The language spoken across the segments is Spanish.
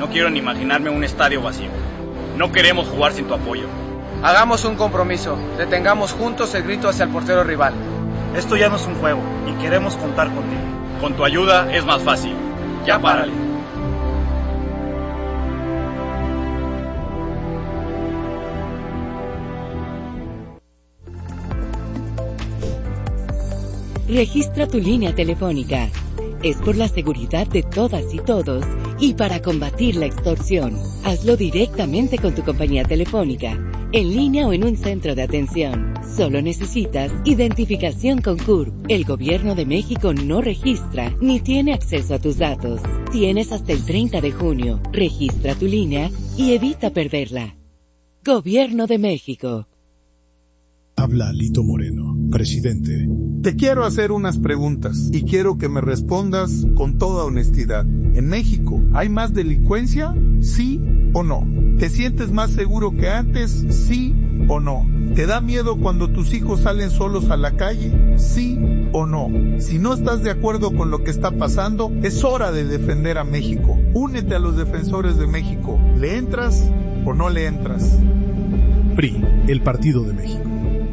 No quiero ni imaginarme un estadio vacío. No queremos jugar sin tu apoyo. Hagamos un compromiso. Detengamos juntos el grito hacia el portero rival. Esto ya no es un juego y queremos contar contigo. Con tu ayuda es más fácil. Ya párale. Registra tu línea telefónica. Es por la seguridad de todas y todos y para combatir la extorsión. Hazlo directamente con tu compañía telefónica, en línea o en un centro de atención. Solo necesitas identificación con CURP. El Gobierno de México no registra ni tiene acceso a tus datos. Tienes hasta el 30 de junio. Registra tu línea y evita perderla. Gobierno de México. Habla Alito Moreno, presidente. Te quiero hacer unas preguntas y quiero que me respondas con toda honestidad. ¿En México hay más delincuencia? ¿Sí o no? ¿Te sientes más seguro que antes? ¿Sí o no? ¿Te da miedo cuando tus hijos salen solos a la calle? ¿Sí o no? Si no estás de acuerdo con lo que está pasando, es hora de defender a México. Únete a los defensores de México. ¿Le entras o no le entras? PRI, el Partido de México.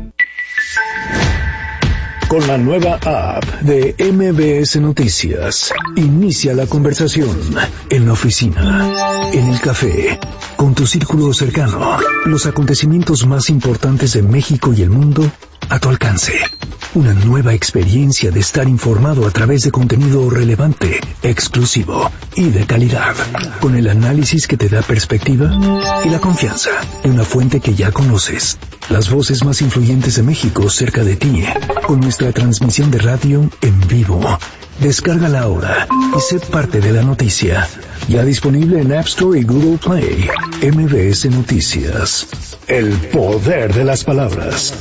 Con la nueva app de MBS Noticias, inicia la conversación en la oficina, en el café, con tu círculo cercano. Los acontecimientos más importantes de México y el mundo a tu alcance. Una nueva experiencia de estar informado a través de contenido relevante, exclusivo y de calidad. Con el análisis que te da perspectiva y la confianza de una fuente que ya conoces. Las voces más influyentes de México cerca de ti. Con nuestra transmisión de radio en vivo. Descárgala ahora y sé parte de la noticia. Ya disponible en App Store y Google Play. MBS Noticias. El poder de las palabras.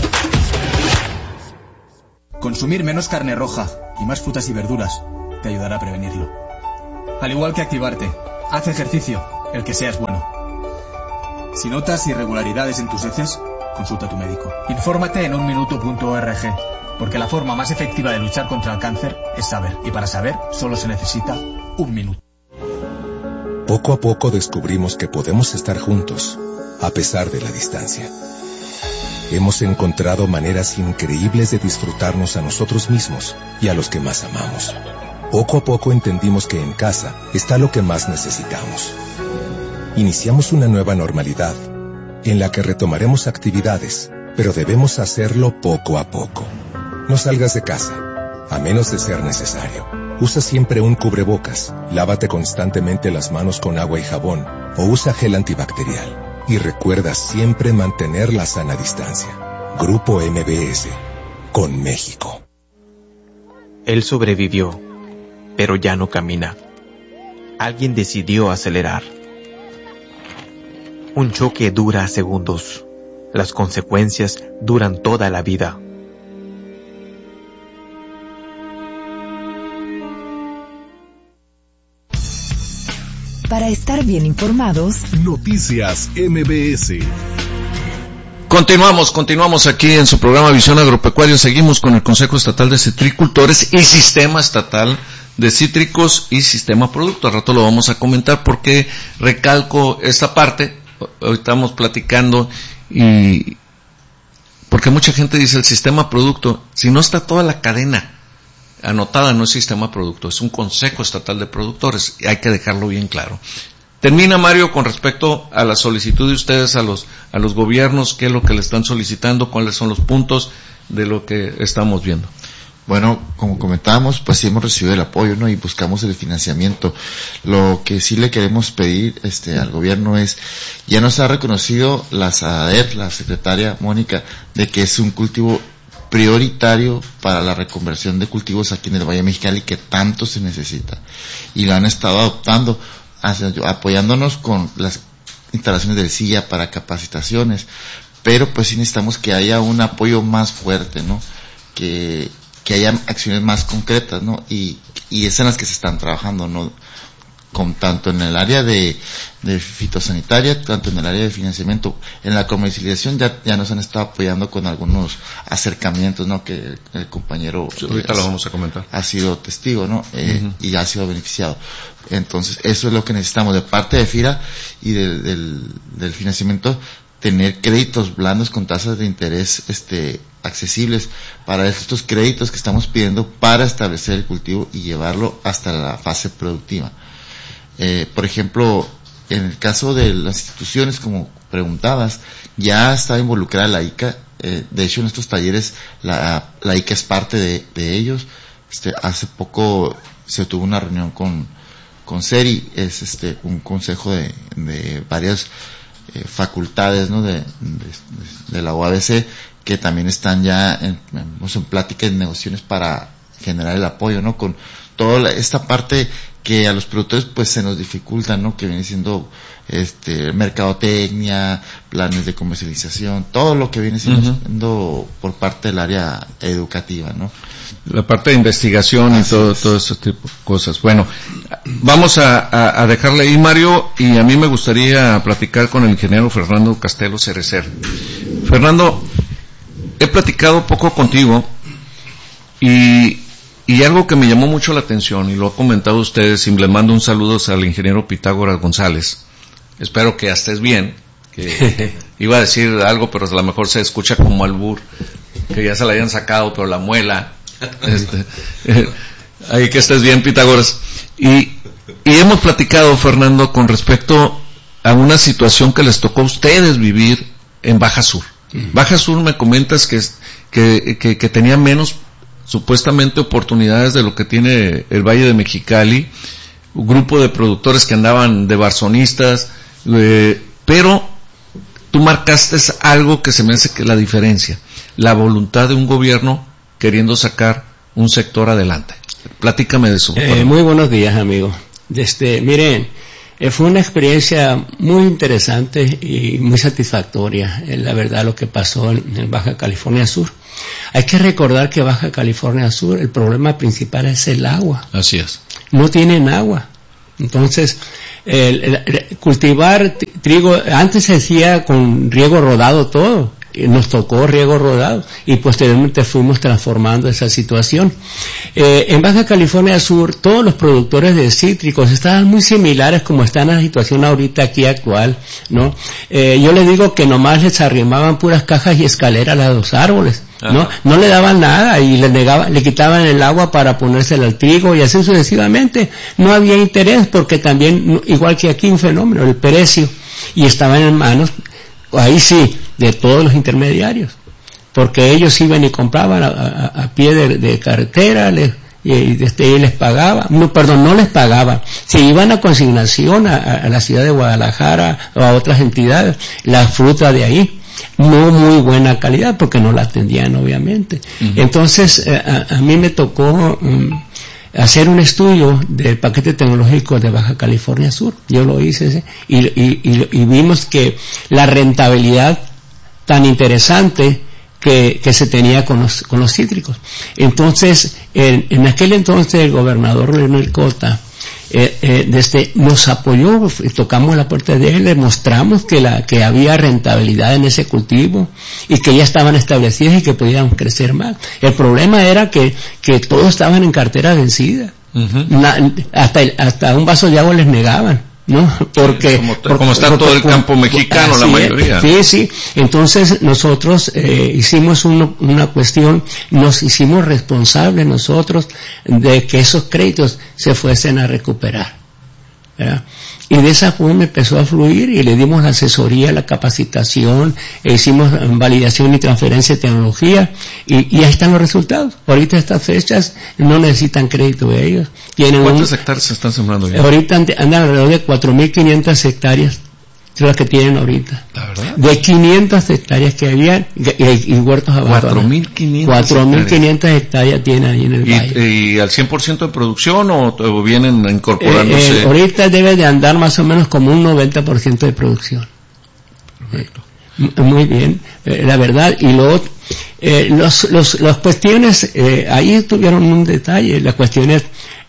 Consumir menos carne roja y más frutas y verduras te ayudará a prevenirlo. Al igual que activarte, haz ejercicio, el que sea es bueno. Si notas irregularidades en tus heces, consulta a tu médico. Infórmate en unminuto.org, porque la forma más efectiva de luchar contra el cáncer es saber, y para saber solo se necesita un minuto. Poco a poco descubrimos que podemos estar juntos, a pesar de la distancia. Hemos encontrado maneras increíbles de disfrutarnos a nosotros mismos y a los que más amamos. Poco a poco entendimos que en casa está lo que más necesitamos. Iniciamos una nueva normalidad, en la que retomaremos actividades, pero debemos hacerlo poco a poco. No salgas de casa, a menos de ser necesario. Usa siempre un cubrebocas, lávate constantemente las manos con agua y jabón, o usa gel antibacterial. Y recuerda siempre mantener la sana distancia. Grupo MBS, con México. Él sobrevivió, pero ya no camina. Alguien decidió acelerar. Un choque dura segundos. Las consecuencias duran toda la vida. Para estar bien informados, Noticias MBS. Continuamos aquí en su programa Visión Agropecuaria. Seguimos con el Consejo Estatal de Citricultores y Sistema Estatal de Cítricos y Sistema Producto. Al rato lo vamos a comentar porque recalco esta parte. Hoy estamos platicando y porque mucha gente dice el Sistema Producto, si no está toda la cadena anotada, no es Sistema Producto, es un Consejo Estatal de Productores, y hay que dejarlo bien claro. Termina, Mario, con respecto a la solicitud de ustedes a los gobiernos, qué es lo que le están solicitando, cuáles son los puntos de lo que estamos viendo. Bueno, como comentábamos, pues sí hemos recibido el apoyo, ¿no? Y buscamos el financiamiento. Lo que sí le queremos pedir, al gobierno es, ya nos ha reconocido la SADER, la secretaria Mónica, de que es un cultivo prioritario para la reconversión de cultivos aquí en el Valle Mexicali que tanto se necesita. Y lo han estado adoptando, apoyándonos con las instalaciones del CIA para capacitaciones. Pero pues sí necesitamos que haya un apoyo más fuerte, ¿no? Que haya acciones más concretas, ¿no? Y es en las que se están trabajando, ¿no? tanto en el área de fitosanitaria, tanto en el área de financiamiento, en la comercialización ya nos han estado apoyando con algunos acercamientos, ¿no? Que el compañero ahorita lo vamos a comentar, ha sido testigo, ¿no? Y ha sido beneficiado. Entonces eso es lo que necesitamos de parte de FIRA y del financiamiento, tener créditos blandos con tasas de interés accesibles para estos créditos que estamos pidiendo para establecer el cultivo y llevarlo hasta la fase productiva. Por ejemplo, en el caso de las instituciones, como preguntabas, ya está involucrada la ICA. De hecho, en estos talleres la ICA es parte de ellos. Hace poco se tuvo una reunión con CERI, es un consejo de varias facultades, ¿no? de la UABC, que también están ya en plática, en negociaciones para generar el apoyo, ¿no? Con toda esta parte que a los productores pues se nos dificulta, ¿no? Que viene siendo mercadotecnia, planes de comercialización, todo lo que viene siendo por parte del área educativa, ¿no? La parte de investigación y todo ese tipo de cosas. Bueno, vamos a dejarle ahí, Mario, y a mí me gustaría platicar con el ingeniero Fernando Castelo Cerecer. Fernando, he platicado poco contigo y algo que me llamó mucho la atención, y lo ha comentado ustedes, y le mando un saludo al ingeniero Pitágoras González. Espero que estés bien, que iba a decir algo, pero a lo mejor se escucha como albur, que ya se la hayan sacado, pero la muela. Ahí que estés bien, Pitágoras. Y hemos platicado, Fernando, con respecto a una situación que les tocó a ustedes vivir en Baja Sur. Baja Sur, me comentas que tenía menos supuestamente oportunidades de lo que tiene el Valle de Mexicali, un grupo de productores que andaban de barzonistas, pero tú marcaste algo que se me hace que la diferencia, la voluntad de un gobierno queriendo sacar un sector adelante. Platícame de eso. Muy buenos días, amigo. Miren, fue una experiencia muy interesante y muy satisfactoria, la verdad, lo que pasó en Baja California Sur. Hay que recordar que Baja California Sur, el problema principal es el agua. Así es. No tienen agua. Entonces, cultivar trigo, antes se hacía con riego rodado todo. Nos tocó riego rodado y posteriormente fuimos transformando esa situación. En Baja California Sur todos los productores de cítricos estaban muy similares como está en la situación ahorita aquí actual, ¿no? Yo les digo que nomás les arrimaban puras cajas y escaleras a los árboles, ¿no? No le daban nada y le quitaban el agua para ponérsela al trigo y así sucesivamente. No había interés porque también, igual que aquí, un fenómeno, el precio, y estaban en manos, ahí sí, de todos los intermediarios, porque ellos iban y compraban a pie de carretera y les pagaban, no les pagaban, si iban a consignación a la ciudad de Guadalajara o a otras entidades, la fruta de ahí, no muy buena calidad porque no la atendían obviamente. Entonces a mí me tocó hacer un estudio del paquete tecnológico de Baja California Sur. Yo lo hice y vimos que la rentabilidad tan interesante que se tenía con los cítricos. Entonces, en aquel entonces el gobernador Leonel Cota nos apoyó, tocamos la puerta de él, le mostramos que había rentabilidad en ese cultivo y que ya estaban establecidas y que podían crecer más. El problema era que todos estaban en cartera vencida. Hasta un vaso de agua les negaban, ¿no? Porque como está todo el campo mexicano, la mayoría. Sí. Entonces nosotros hicimos una cuestión, nos hicimos responsables nosotros de que esos créditos se fuesen a recuperar, ¿verdad? Y de esa forma empezó a fluir y le dimos la asesoría, la capacitación, hicimos validación y transferencia de tecnología y ahí están los resultados. Ahorita estas fechas no necesitan crédito de ellos. ¿Cuántas hectáreas se están sembrando ya? Ahorita andan alrededor de 4.500 hectáreas. son las que tienen ahorita. ¿La verdad? De 500 hectáreas que había y huertos abandonados. 4.500 hectáreas tienen ahí en el valle. ¿Y al 100% de producción o vienen incorporándose? Ahorita debe de andar más o menos como un 90% de producción. Perfecto. Muy bien, la verdad. Y luego, las cuestiones, ahí tuvieron un detalle, las cuestiones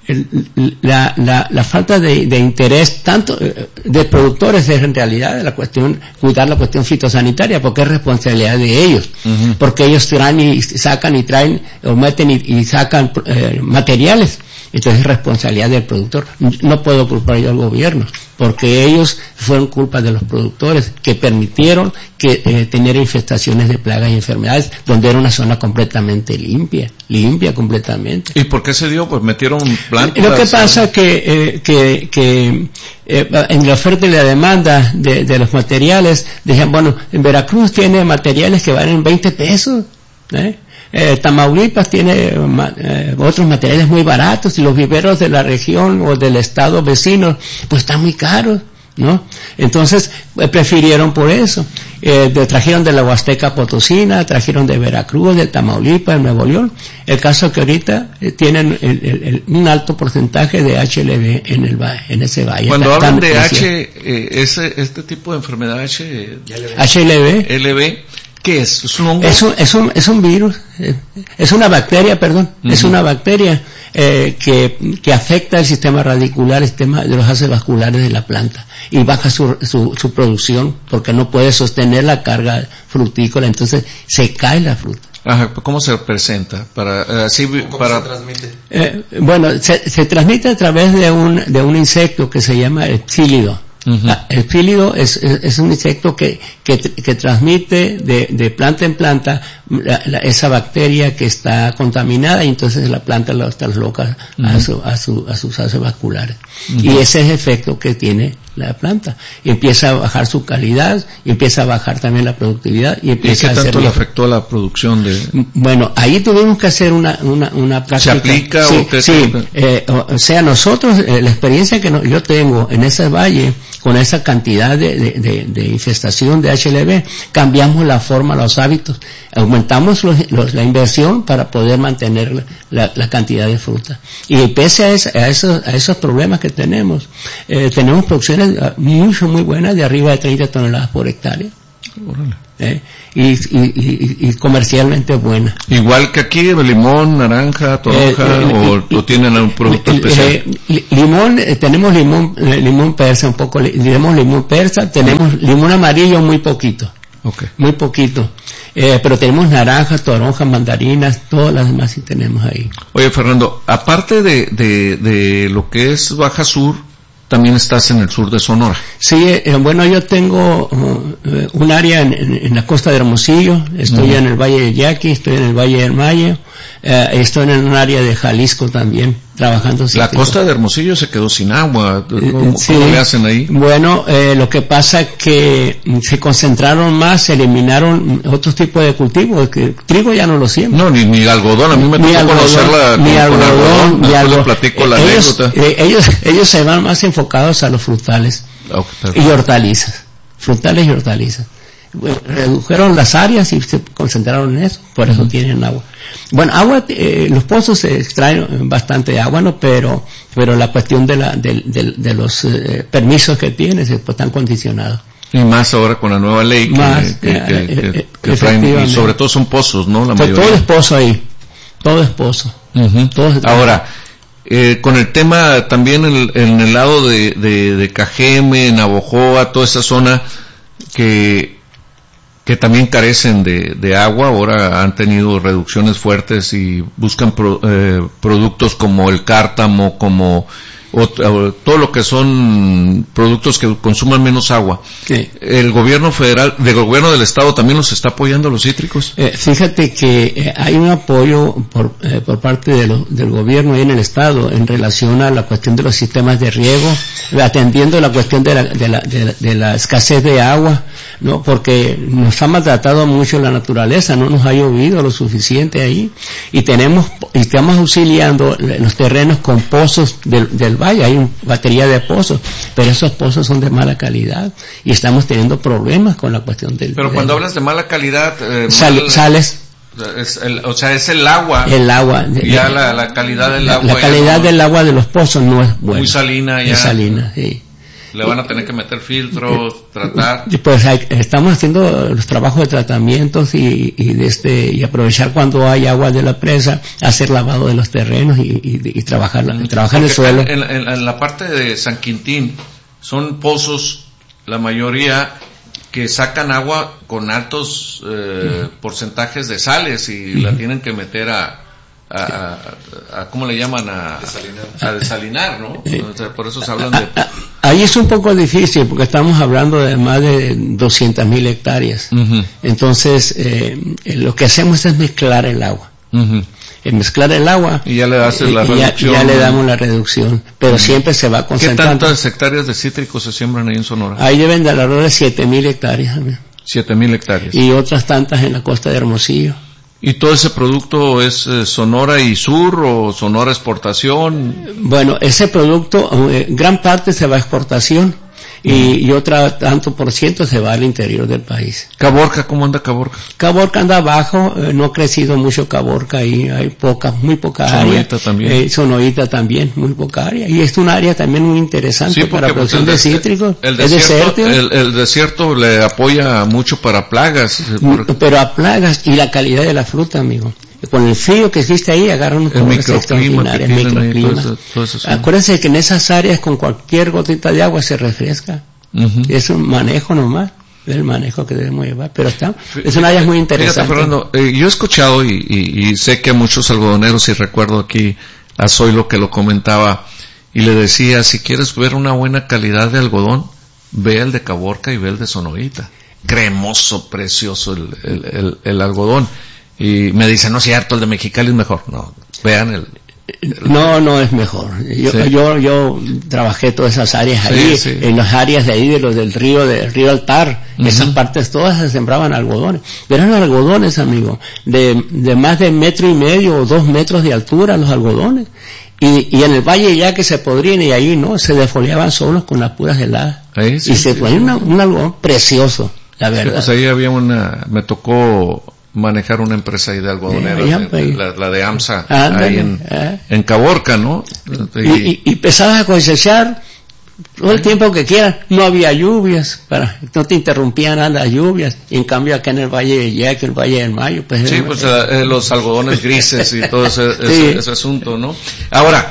la falta de interés tanto de productores es en realidad de la cuestión, cuidar la cuestión fitosanitaria, porque es responsabilidad de ellos, porque ellos traen y sacan y traen o meten y sacan materiales. Entonces es responsabilidad del productor. No puedo culpar yo al gobierno, porque ellos fueron culpa de los productores que permitieron que tener infestaciones de plagas y enfermedades, donde era una zona completamente limpia completamente. ¿Y por qué se dio? Pues metieron plantas. Lo que pasa que en la oferta y la demanda de los materiales, decían, bueno, en Veracruz tiene materiales que valen 20 pesos, Tamaulipas tiene otros materiales muy baratos y los viveros de la región o del estado vecino pues están muy caros, ¿no? Entonces prefirieron por eso. Trajeron de la Huasteca Potosina, trajeron de Veracruz, de Tamaulipas, de Nuevo León. El caso es que ahorita tienen un alto porcentaje de HLB en ese valle. Cuando hablan de este tipo de enfermedad HLB, ¿qué es? ¿Es un hongo? Es un virus, es una bacteria, es una bacteria que afecta el sistema radicular, el sistema de los haces vasculares de la planta, y baja su producción porque no puede sostener la carga frutícola, entonces se cae la fruta. Ajá, ¿cómo se presenta? ¿Cómo se transmite? Bueno, se transmite a través de un insecto que se llama el psílido. El psílido es un insecto que transmite de planta en planta esa bacteria que está contaminada, y entonces la planta la transloca a sus haces vasculares. Y ese es el efecto que tiene la planta. Y empieza a bajar su calidad, y empieza a bajar también la productividad. ¿Y qué tanto le afectó a la producción de...? Bueno, ahí tuvimos que hacer una práctica. ¿Se aplica? O sea, nosotros, la experiencia que yo tengo en ese valle, con esa cantidad de infestación de HLB, cambiamos la forma, los hábitos, aumentamos la inversión para poder mantener la cantidad de fruta. Y pese a esos problemas que tenemos producciones muy buenas, de arriba de 30 toneladas por hectárea. Y comercialmente buena. Igual que aquí, limón, naranja, toronja, o tienen un producto especial. Limón, tenemos limón persa, tenemos limón persa, tenemos limón amarillo muy poquito. Muy poquito. Pero tenemos naranjas, toronjas, mandarinas, todas las demás sí tenemos ahí. Oye, Fernando, aparte de lo que es Baja Sur, también estás en el sur de Sonora. Sí, bueno, yo tengo un área en la costa de Hermosillo, estoy en el Valle de Yaqui, estoy en el Valle del Mayo, estoy en un área de Jalisco también, trabajando. La costa de Hermosillo se quedó sin agua. ¿Cómo le hacen ahí? Bueno, lo que pasa es que se concentraron más, se eliminaron otros tipos de cultivos, que trigo ya no lo siembran. No, ni algodón, a mí me tocó conocerla con algodón, después platico la anécdota. Ellos se van más enfocados a los frutales y hortalizas, Bueno, redujeron las áreas y se concentraron en eso, por eso tienen agua. Bueno, agua, los pozos se extraen bastante agua, ¿no? Pero la cuestión de los permisos que tienen están condicionados. Y más ahora con la nueva ley que traen, y sobre todo son pozos, ¿no? La mayoría. Todo es pozo ahí, todo es pozo. Ahora, con el tema también en el lado de Cajeme, Navojoa, toda esa zona que también carecen de agua, ahora han tenido reducciones fuertes y buscan productos como el cártamo, como todo lo que son productos que consuman menos agua. Sí. ¿El gobierno federal, del gobierno del estado también los está apoyando a los cítricos? Fíjate que hay un apoyo por parte del gobierno ahí en el estado en relación a la cuestión de los sistemas de riego, atendiendo la cuestión de la escasez de agua, ¿no? Porque nos ha maltratado mucho la naturaleza, no nos ha llovido lo suficiente ahí, y estamos auxiliando los terrenos con pozos del valle, hay una batería de pozos, pero esos pozos son de mala calidad y estamos teniendo problemas con la cuestión Pero cuando hablas de mala calidad, sales. Es el agua. El agua. Ya la calidad del agua. La calidad del agua de los pozos no es buena. Muy salina ya. Es salina, sí. Le van a tener que meter filtros, tratar. Pues estamos haciendo los trabajos de tratamientos y aprovechar cuando hay agua de la presa, hacer lavado de los terrenos y trabajar en el suelo. En la parte de San Quintín son pozos, la mayoría que sacan agua con altos porcentajes de sales y la tienen que meter a ¿cómo le llaman? A desalinar, ¿no? O sea, por eso se hablan de... Ahí es un poco difícil porque estamos hablando de más de 200,000 hectáreas. Entonces, lo que hacemos es mezclar el agua. Mezclar el agua y ya le haces la reducción. Ya le damos la reducción, pero siempre se va concentrando. ¿Qué tantas hectáreas de cítricos se siembran ahí en Sonora? Ahí deben de alrededor de 7,000 hectáreas. 7,000 hectáreas. Y otras tantas en la costa de Hermosillo. ¿Y todo ese producto es Sonora y Sur o Sonora exportación? Bueno, ese producto, gran parte se va a exportación y otra tanto por ciento se va al interior del país. ¿Caborca? ¿Cómo anda Caborca? Caborca anda abajo, no ha crecido mucho Caborca ahí, hay muy poca área. Sonoita también. Sonoita también, muy poca área. Y es un área también muy interesante para la producción de cítricos. El desierto le apoya mucho para plagas. Pero a plagas y la calidad de la fruta, amigo. Con el frío que existe ahí, agarran un microclima. Acuérdense que en esas áreas con cualquier gotita de agua se refresca. Es un manejo nomás, es el manejo que debemos llevar, pero es una área muy interesante. Fíjate, Fernando, yo he escuchado y sé que a muchos algodoneros, y recuerdo aquí a Zoilo que lo comentaba, y le decía, si quieres ver una buena calidad de algodón, ve el de Caborca y ve el de Sonorita. Cremoso, precioso el algodón. Y me dice, no es cierto, el de Mexicali es mejor. No, vean No es mejor. Yo trabajé todas esas áreas ahí, en las áreas de ahí del río Altar, esas partes todas se sembraban algodones. Pero eran algodones, amigo, de más de 1,5 metros o 2 metros de altura los algodones. Y en el valle ya que se podrían, y ahí no, se defoliaban solos con las puras heladas. Y se ponía un algodón precioso, la verdad. Pues ahí había me tocó manejar una empresa ahí de algodoneras, la de AMSA, ahí en Caborca, ¿no? Y empezabas a cosechar todo el tiempo que quieras, no había lluvias, no te interrumpían nada las lluvias, y en cambio acá en el Valle de Yaqui, el Valle del Mayo, pues... Sí, pues los algodones grises y todo ese asunto, ¿no? Ahora,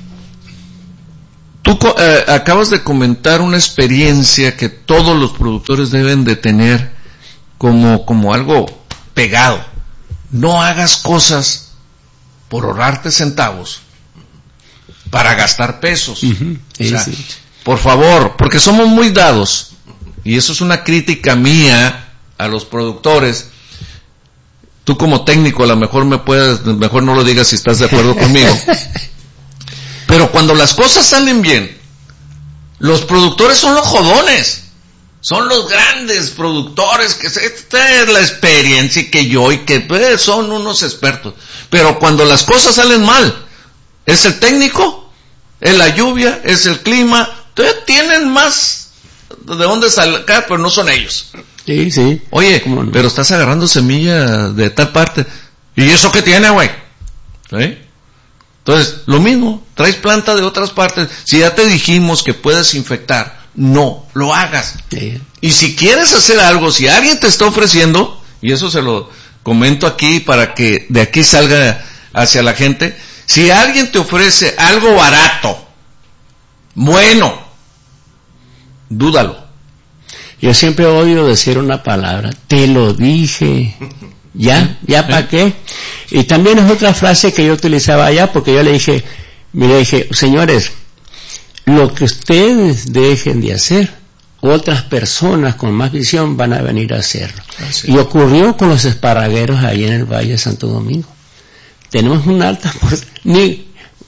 tú acabas de comentar una experiencia que todos los productores deben de tener como algo pegado. No hagas cosas por ahorrarte centavos para gastar pesos. Por favor, porque somos muy dados, y eso es una crítica mía a los productores. Tú como técnico a lo mejor mejor no lo digas si estás de acuerdo conmigo. Pero cuando las cosas salen bien, los productores son los jodones. Son los grandes productores que esta es la experiencia y que son unos expertos. Pero cuando las cosas salen mal, es el técnico, es la lluvia, es el clima. Entonces tienen más de dónde sacar, pero no son ellos. Sí. Oye, pero estás agarrando semilla de tal parte. ¿Y eso qué tiene, güey? ¿Sí? Entonces, lo mismo, traes planta de otras partes. Si ya te dijimos que puedes infectar, no lo hagas. Y si quieres hacer algo, si alguien te está ofreciendo, y eso se lo comento aquí para que de aquí salga hacia la gente, si alguien te ofrece algo barato, bueno, dúdalo. Yo siempre odio decir una palabra, te lo dije. ¿Ya para qué? Y también es otra frase que yo utilizaba allá, porque yo le dije, señores, lo que ustedes dejen de hacer, otras personas con más visión van a venir a hacerlo. Y ocurrió con los esparragueros ahí en el Valle de Santo Domingo. Tenemos una alta, ni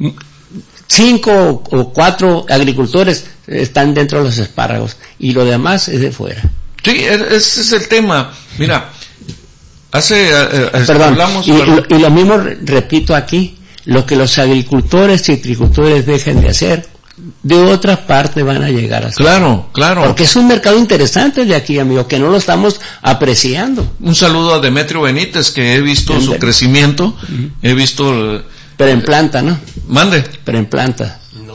5 o 4 agricultores están dentro de los espárragos y lo demás es de fuera. Sí, ese es el tema. Mira, hablamos... Y lo mismo repito aquí, lo que los agricultores y citricultores dejen de hacer, de otras partes van a llegar a hacer. Claro. Porque es un mercado interesante de aquí, amigo, que no lo estamos apreciando. Un saludo a Demetrio Benítez, que he visto su crecimiento, he visto... Pero en planta, ¿no? Mande. Pero en planta. No,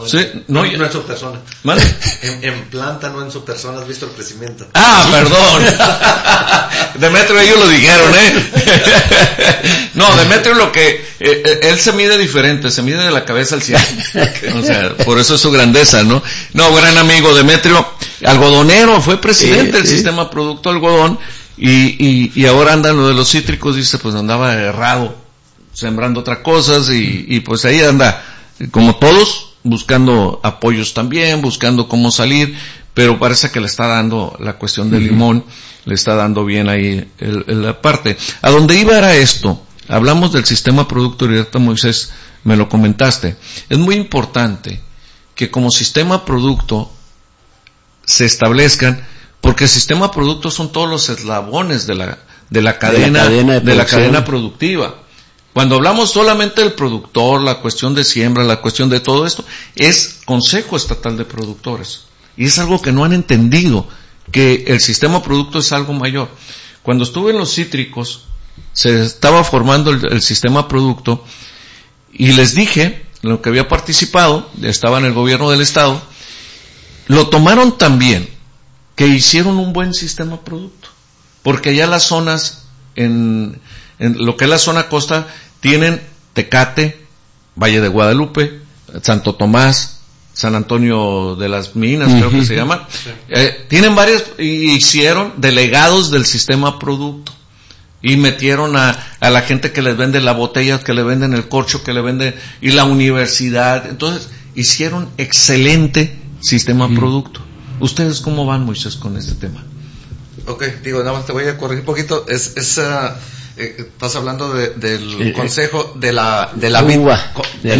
no, sí, no en su persona. ¿Vale? En planta, no en su persona, has visto el crecimiento. Perdón. Demetrio, ellos lo dijeron, No, Demetrio lo que, él se mide diferente, se mide de la cabeza al cielo. O sea, por eso es su grandeza, ¿no? No, gran amigo Demetrio, algodonero, fue presidente del sistema producto algodón, y ahora anda lo de los cítricos, dice, pues andaba errado, sembrando otras cosas, y pues ahí anda, como todos, buscando apoyos también, buscando cómo salir, pero parece que le está dando la cuestión del limón, le está dando bien ahí la parte. A donde iba era esto, hablamos del sistema producto, y ahorita Moisés me lo comentaste. Es muy importante que como sistema producto se establezcan, porque el sistema producto son todos los eslabones de la cadena productiva. Cuando hablamos solamente del productor, la cuestión de siembra, la cuestión de todo esto, es Consejo Estatal de Productores. Y es algo que no han entendido, que el sistema producto es algo mayor. Cuando estuve en los cítricos, se estaba formando el sistema producto, y les dije, lo que había participado, estaba en el gobierno del estado, lo tomaron tan bien, que hicieron un buen sistema producto. Porque allá las zonas, en lo que es la zona costa, tienen Tecate, Valle de Guadalupe, Santo Tomás, San Antonio de las Minas, creo que se llama. Tienen varias, y hicieron delegados del sistema producto. Y metieron a la gente que les vende la botella, que le venden el corcho, que le vende, y la universidad. Entonces, hicieron excelente sistema producto. ¿Ustedes cómo van, Moisés, con este tema? Ok, nada más te voy a corregir un poquito. Estás hablando del consejo de la uva.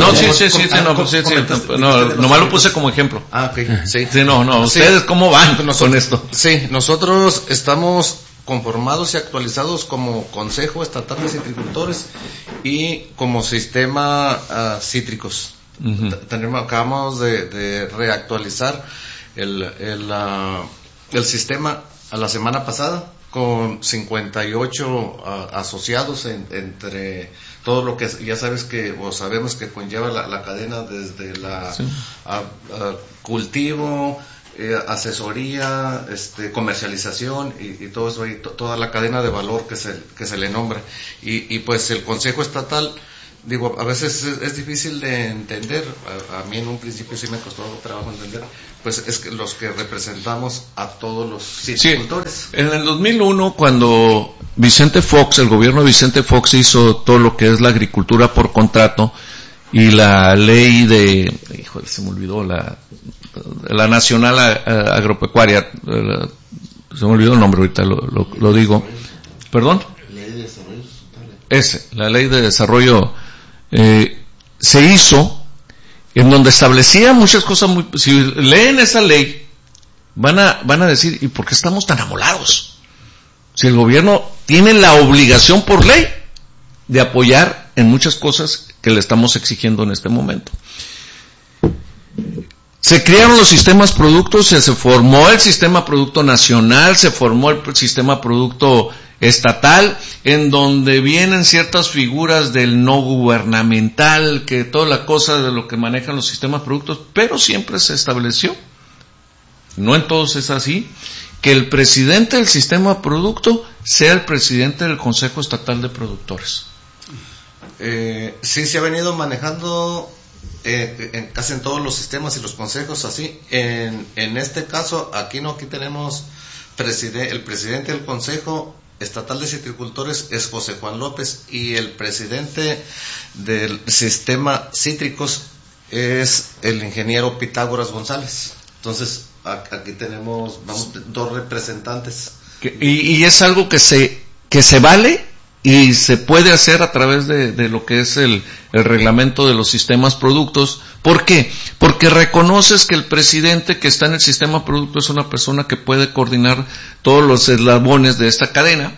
Nomás lo puse como ejemplo. Ok, sí. ¿Ustedes cómo van con esto? Sí, nosotros estamos conformados y actualizados como Consejo Estatal de Citricultores y como sistema cítricos. Acabamos de reactualizar el sistema a la semana pasada con 58 asociados entre todo lo que ya sabes que o sabemos que conlleva la cadena desde la cultivo, asesoría, comercialización y todo eso, y toda la cadena de valor que se le nombra, y pues el Consejo Estatal, a veces es difícil de entender. A mí en un principio sí me costó trabajo entender, pues es que los que representamos a todos los citricultores. Sí. En el 2001, cuando el gobierno de Vicente Fox hizo todo lo que es la agricultura por contrato y la ley se me olvidó, la Nacional Agropecuaria, se me olvidó el nombre ahorita, lo digo. ¿Perdón? La ley de desarrollo se hizo en donde establecía muchas cosas si leen esa ley van a decir, ¿y por qué estamos tan amolados? Si el gobierno tiene la obligación por ley de apoyar en muchas cosas que le estamos exigiendo en este momento. Se crearon los sistemas productos, se formó el sistema producto nacional, se formó el sistema producto estatal, en donde vienen ciertas figuras del no gubernamental, que toda la cosa de lo que manejan los sistemas productos, pero siempre se estableció, no en todos es así, que el presidente del sistema producto sea el presidente del Consejo Estatal de Productores. Sí, se ha venido manejando casi en todos los sistemas y los consejos así. En este caso, aquí tenemos el presidente del Consejo Estatal de Citricultores es José Juan López, y el presidente del sistema cítricos es el ingeniero Pitágoras González. Entonces, aquí tenemos dos representantes. Y es algo que se vale y se puede hacer a través de lo que es el reglamento de los sistemas productos. ¿Por qué? Porque reconoces que el presidente que está en el sistema producto es una persona que puede coordinar todos los eslabones de esta cadena,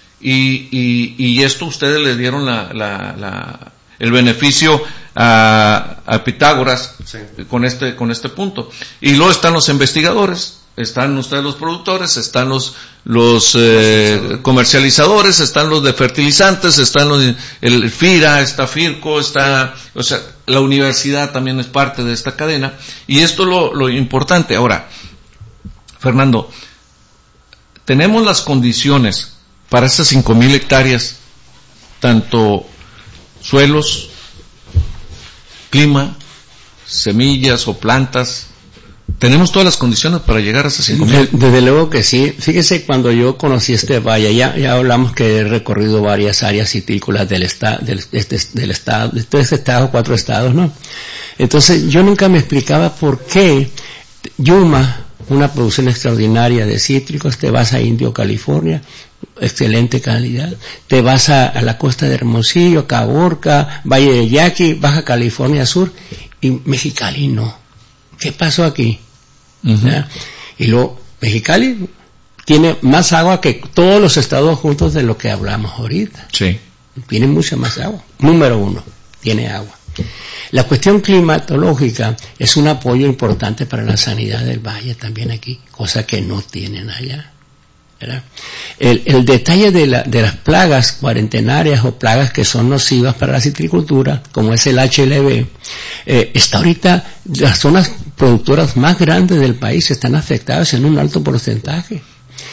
y esto ustedes le dieron el beneficio a Pitágoras, sí, con este punto. Y luego están los investigadores, están ustedes los productores, están los comercializadores, están los de fertilizantes, están el FIRA, está FIRCO, o sea, la universidad también es parte de esta cadena, y esto es lo importante. Ahora, Fernando, tenemos las condiciones para estas 5,000 hectáreas, tanto suelos, clima, semillas o plantas. ¿Tenemos todas las condiciones para llegar a esas 5,000? Desde luego que sí. Fíjese, cuando yo conocí este valle, ya hablamos que he recorrido varias áreas citrícolas del estado, de este estado, 4 estados, ¿no? Entonces, yo nunca me explicaba por qué Yuma, una producción extraordinaria de cítricos, te vas a Indio, California, excelente calidad, te vas a la costa de Hermosillo, Caborca, Valle de Yaqui, Baja California Sur, y Mexicali no. ¿Qué pasó aquí? Uh-huh. Y luego, Mexicali tiene más agua que todos los estados juntos de lo que hablamos ahorita. Sí. Tiene mucha más agua. Número 1, tiene agua. La cuestión climatológica es un apoyo importante para la sanidad del valle también aquí, cosa que no tienen allá, ¿verdad? El detalle de las plagas cuarentenarias o plagas que son nocivas para la citricultura, como es el HLB, está ahorita, las zonas productoras más grandes del país están afectadas en un alto porcentaje.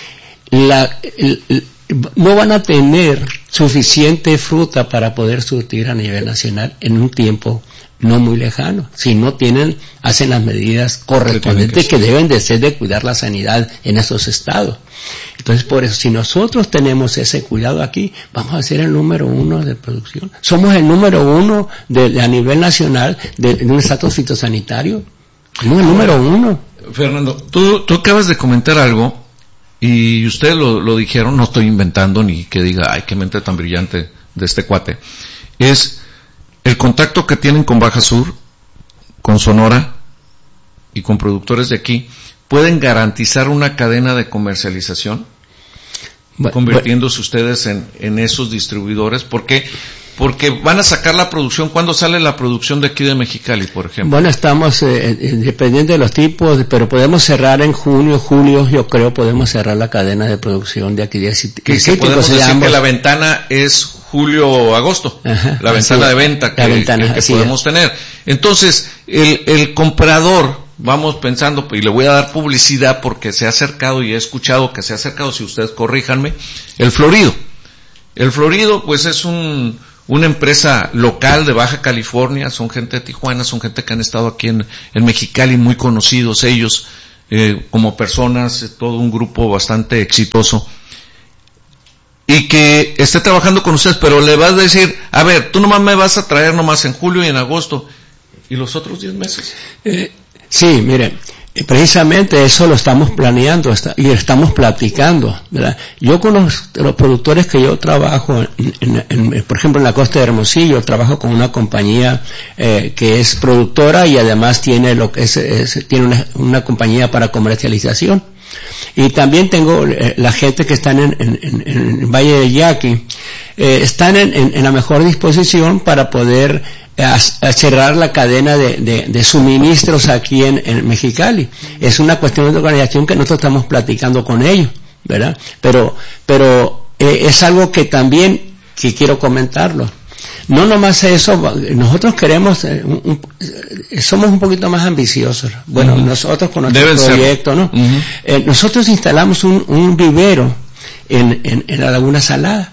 No van a tener suficiente fruta para poder surtir a nivel nacional en un tiempo no muy lejano, si no hacen las medidas correspondientes que deben de ser de cuidar la sanidad en esos estados. Entonces, por eso, si nosotros tenemos ese cuidado aquí, vamos a ser el número 1 de producción. Somos el número 1 a nivel nacional de un estatus fitosanitario. Somos el número 1. Fernando, tú acabas de comentar algo, y ustedes lo dijeron, no estoy inventando ni que diga, ay, qué mente tan brillante de este cuate. Es el contacto que tienen con Baja Sur, con Sonora y con productores de aquí. ¿Pueden garantizar una cadena de comercialización? Convirtiéndose ustedes en esos distribuidores. ¿Por qué? Porque van a sacar la producción. ¿Cuándo sale la producción de aquí de Mexicali, por ejemplo? Bueno, estamos dependiendo de los tipos, pero podemos cerrar en junio, julio, yo creo podemos cerrar la cadena de producción de aquí de Cítricos. Podemos decir que la ventana es julio-agosto, la ventana de venta que podemos tener. Entonces, el comprador, vamos pensando, y le voy a dar publicidad porque se ha acercado y he escuchado que se ha acercado, si ustedes corríjanme, el Florido. El Florido, pues es una empresa local de Baja California, son gente de Tijuana, son gente que han estado aquí en Mexicali, muy conocidos ellos, como personas, todo un grupo bastante exitoso, y que esté trabajando con ustedes, pero le vas a decir, a ver, tú nomás me vas a traer nomás en julio y en agosto, ¿y los otros 10 meses? Sí, mire, precisamente eso lo estamos planeando y estamos platicando, ¿verdad? Yo con los productores que yo trabajo, por ejemplo en la costa de Hermosillo, trabajo con una compañía que es productora y además tiene tiene una compañía para comercialización. Y también tengo la gente que están en Valle de Yaqui, están en la mejor disposición para poder a cerrar la cadena de suministros aquí en Mexicali. Es una cuestión de organización que nosotros estamos platicando con ellos, ¿verdad? Pero es algo que también que quiero comentarlo. No nomás eso, nosotros queremos, somos un poquito más ambiciosos. Bueno, nosotros con nuestro proyecto, ¿no? Nosotros instalamos un vivero en la Laguna Salada.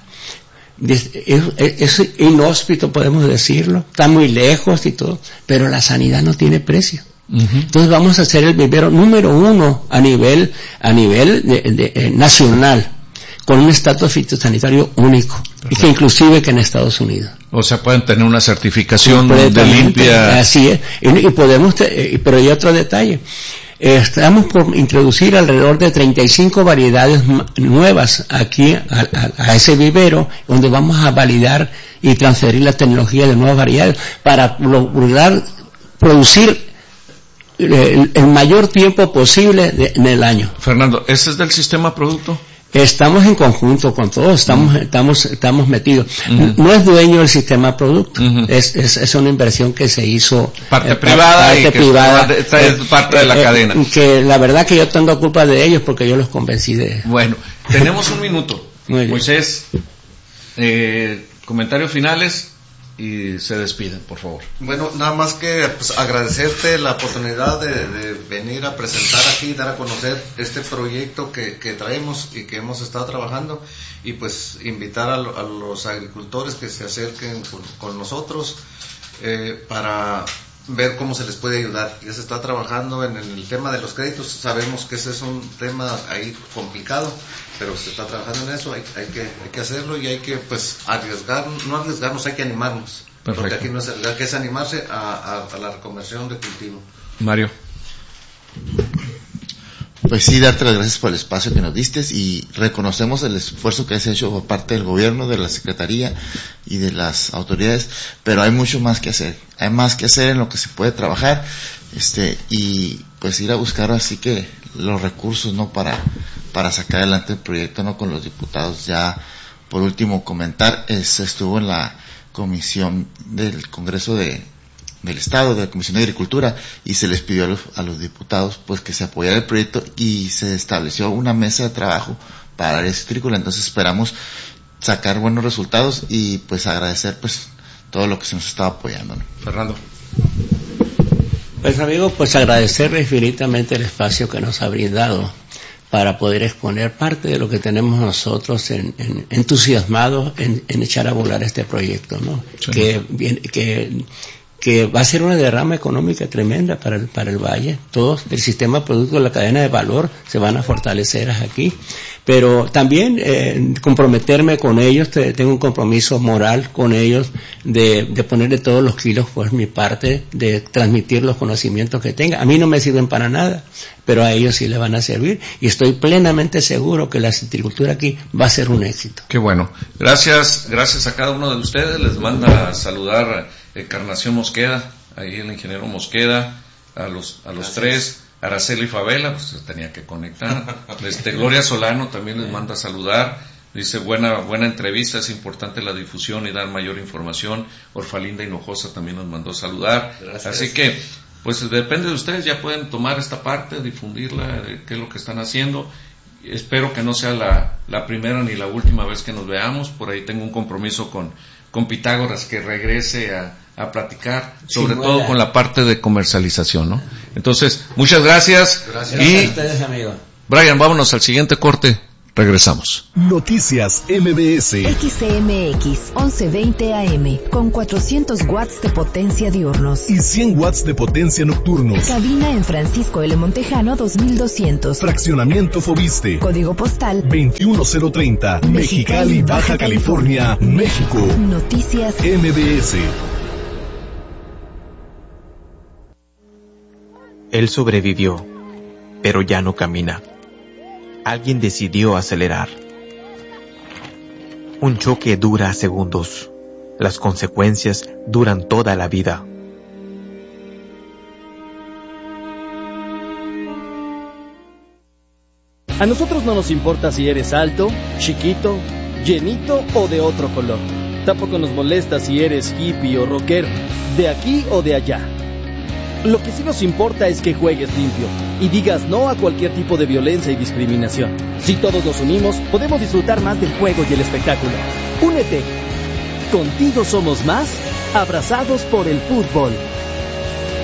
Es inhóspito, podemos decirlo, está muy lejos y todo, pero la sanidad no tiene precio. Entonces vamos a hacer el vivero número 1 a nivel nacional, con un estatus fitosanitario único. Perfecto. Y que inclusive que en Estados Unidos. O sea, pueden tener una certificación de limpia. Así es. Y podemos, pero hay otro detalle. Estamos por introducir alrededor de 35 variedades nuevas aquí a ese vivero, donde vamos a validar y transferir la tecnología de nuevas variedades para lograr producir el mayor tiempo posible en el año. Fernando, ¿ese es del sistema producto? Estamos en conjunto con todos, estamos metidos. No es dueño del sistema producto, es una inversión que se hizo parte privada y que es parte de la cadena. Que la verdad que yo tengo culpa de ellos porque yo los convencí de. Bueno, tenemos un minuto. Moisés, comentarios finales. y se despiden, por favor. Bueno, nada más que pues, agradecerte la oportunidad de venir a presentar aquí, dar a conocer este proyecto que traemos y que hemos estado trabajando, y pues invitar a los agricultores que se acerquen con nosotros para ver cómo se les puede ayudar. Ya se está trabajando en el tema de los créditos, sabemos que ese es un tema ahí complicado, pero se está trabajando en eso, hay que hacerlo, y hay que pues no arriesgarnos, hay que animarnos. Perfecto. Porque aquí no es arriesgar, que es animarse a la reconversión de cultivo. Mario. Pues sí, darte las gracias por el espacio que nos diste, y reconocemos el esfuerzo que has hecho por parte del gobierno, de la Secretaría y de las autoridades, pero hay mucho más que hacer. Hay más que hacer en lo que se puede trabajar, y pues ir a buscar así que los recursos, ¿no? Para sacar adelante el proyecto, ¿no? Con los diputados. Ya, por último, comentar, estuvo en la comisión del Congreso del Estado, de la Comisión de Agricultura, y se les pidió a los diputados pues que se apoyara el proyecto, y se estableció una mesa de trabajo para el área citrícola. Entonces esperamos sacar buenos resultados y pues agradecer pues todo lo que se nos está apoyando, ¿no? Fernando. Pues amigo, pues agradecerle infinitamente el espacio que nos ha brindado para poder exponer parte de lo que tenemos nosotros entusiasmados en echar a volar este proyecto, ¿no? Sí. Que va a ser una derrama económica tremenda para el valle. Todo el sistema de productos, la cadena de valor se van a fortalecer aquí. Pero también comprometerme con ellos, tengo un compromiso moral con ellos de ponerle todos los kilos por mi parte, de transmitir los conocimientos que tenga. A mí no me sirven para nada, pero a ellos sí les van a servir, y estoy plenamente seguro que la citricultura aquí va a ser un éxito. Qué bueno. Gracias a cada uno de ustedes. Les manda a saludar Encarnación Mosqueda, ahí el ingeniero Mosqueda, a los tres, Araceli Favela, pues se tenía que conectar. Gloria Solano también les manda a saludar. Dice, buena entrevista, es importante la difusión y dar mayor información. Orfalinda Hinojosa también nos mandó a saludar. Gracias. Así que, pues depende de ustedes, ya pueden tomar esta parte, difundirla, qué es lo que están haciendo. Espero que no sea la primera ni la última vez que nos veamos. Por ahí tengo un compromiso con Pitágoras, que regrese a platicar, sobre todo con la parte de comercialización, ¿no? Entonces, muchas gracias. Gracias y a ustedes, amigo. Brian, vámonos al siguiente corte. Regresamos. Noticias MBS. XCMX 1120 AM con 400 watts de potencia diurnos y 100 watts de potencia nocturnos. Cabina en Francisco L. Montejano 2200. Fraccionamiento Fobiste. Código postal 21030. Mexicali, Baja California, México. Noticias MBS. Él sobrevivió, pero ya no camina. Alguien decidió acelerar. Un choque dura segundos. Las consecuencias duran toda la vida. A nosotros no nos importa si eres alto, chiquito, llenito o de otro color. Tampoco nos molesta si eres hippie o rockero, de aquí o de allá. Lo que sí nos importa es que juegues limpio y digas no a cualquier tipo de violencia y discriminación. Si todos nos unimos, podemos disfrutar más del juego y el espectáculo. Únete. Contigo somos más, abrazados por el fútbol.